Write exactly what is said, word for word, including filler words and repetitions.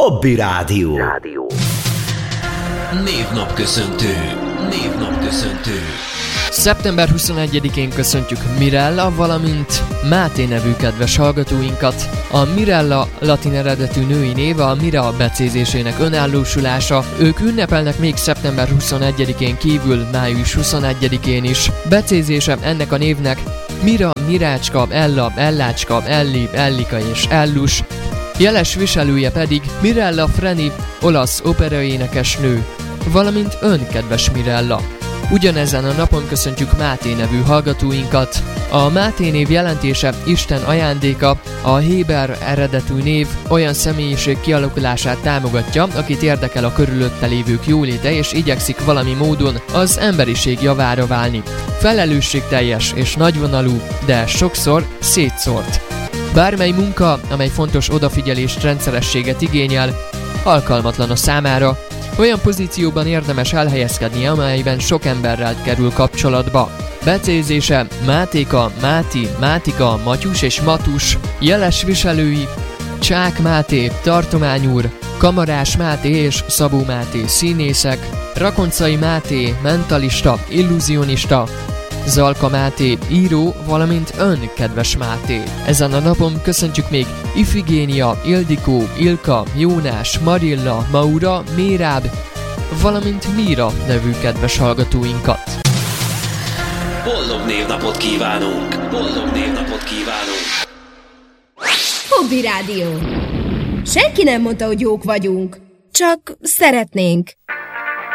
Hobby Rádió. Rádió. Névnapköszöntő. Névnapköszöntő. szeptember huszonegyedikén köszöntjük Mirella, valamint Máté nevű kedves hallgatóinkat. A Mirella latin eredetű női név a Mira becézésének önállósulása. Ők ünnepelnek még szeptember huszonegyedikén kívül május huszonegyedikén is. Becézése ennek a névnek Mira, Mirácska, Ella, Ellácska, Elli, Ellika és Ellus. Jeles viselője pedig Mirella Freni, olasz operaénekesnő, valamint ön, kedves Mirella. Ugyanezen a napon köszöntjük Máté nevű hallgatóinkat. A Máté név jelentése Isten ajándéka, a héber eredetű név olyan személyiség kialakulását támogatja, akit érdekel a körülötte lévők jóléte és igyekszik valami módon az emberiség javára válni. Felelősségteljes és nagyvonalú, de sokszor szétszórt. Bármely munka, amely fontos odafigyelést, rendszerességet igényel, alkalmatlan a számára. Olyan pozícióban érdemes elhelyezkedni, amelyben sok emberrel kerül kapcsolatba. Becézése Mátéka, Máti, Mátika, Matyus és Matus. Jeles viselői Csák Máté, Tartományúr, Kamarás Máté és Szabó Máté színészek, Rakoncai Máté, mentalista, illúzionista, Zalka Máté, író, valamint ön, kedves Máté. Ezen a napon köszöntjük még Ifigénia, Ildikó, Ilka, Jónás, Marilla, Maura, Méráb, valamint Míra nevű kedves hallgatóinkat. Boldog névnapot kívánunk! Boldog névnapot kívánunk! Hobby Rádió. Senki nem mondta, hogy jók vagyunk. Csak szeretnénk.